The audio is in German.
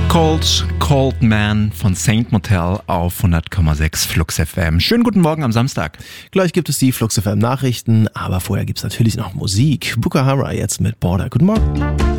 Cold Man von Saint Motel auf 100,6 Flux FM. Schönen guten Morgen am Samstag. Gleich gibt es die Flux FM Nachrichten, aber vorher gibt's natürlich noch Musik. Bukahara jetzt mit Border. Guten Morgen.